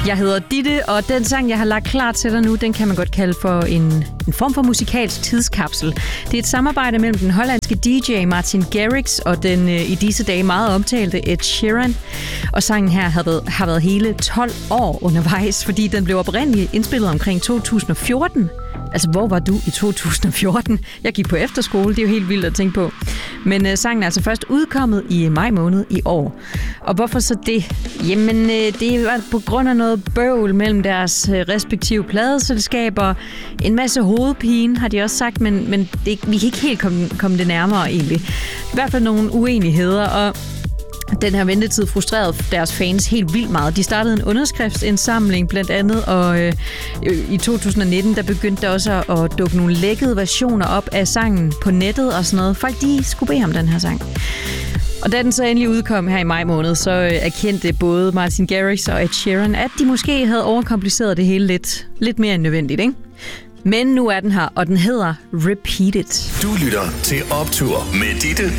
Jeg hedder Ditte, og den sang, jeg har lagt klar til dig nu, den kan man godt kalde for en form for musikalsk tidskapsel. Det er et samarbejde mellem den hollandske DJ Martin Garrix og den i disse dage meget omtalte Ed Sheeran. Og sangen her har været hele 12 år undervejs, fordi den blev oprindeligt indspillet omkring 2014. Altså, hvor var du i 2014? Jeg gik på efterskole, det er jo helt vildt at tænke på. Men sangen er altså først udkommet i maj måned i år. Og hvorfor så det? Jamen, det var på grund af noget bøvl mellem deres respektive pladeselskaber. En masse hovedpine, har de også sagt, men vi kan ikke helt komme det nærmere egentlig. I hvert fald nogle uenigheder, og den her ventetid frustrerede deres fans helt vildt meget. De startede en underskriftsindsamling blandt andet, og i 2019 der begyndte der også at dukke nogle lækkede versioner op af sangen på nettet og sådan noget. Folk, de skulle bede om den her sang. Og da den så endelig udkom her i maj måned, så erkendte både Martin Garrix og Ed Sheeran, at de måske havde overkompliceret det hele lidt mere end nødvendigt, ikke? Men nu er den her, og den hedder Repeat It. Du lytter til Optur med Ditte